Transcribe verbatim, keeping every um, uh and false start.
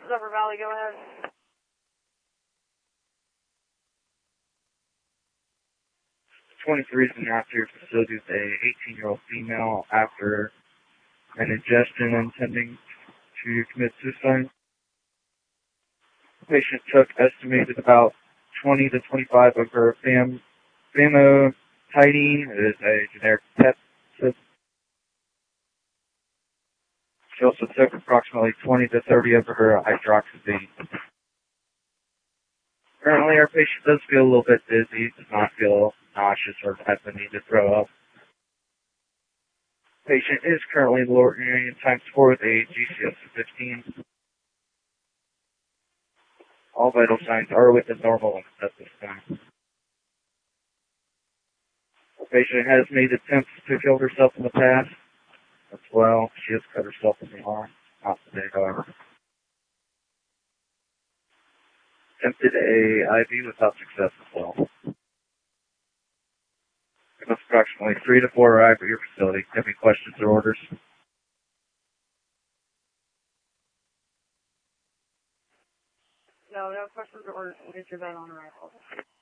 is Upper Valley, go ahead. twenty-three is after your facility with a eighteen-year-old female after an ingestion intending to commit suicide. The patient took estimated about twenty to twenty-five of her fam famotidine. It is a generic Pepcid. She also took approximately twenty to thirty of her hydroxyzine. Currently, our patient does feel a little bit dizzy, does not feel nauseous or has the need to throw up. Patient is currently lowering times four with a G C S of fifteen. All vital signs are within normal limits at this time. The patient has made attempts to kill herself in the past as well. She has cut herself in the arm, not today, however. Attempted a I V without success as well. It was approximately three to four arrive at your facility. Have any questions or orders? No, no questions or orders. We'll get your bed on arrival.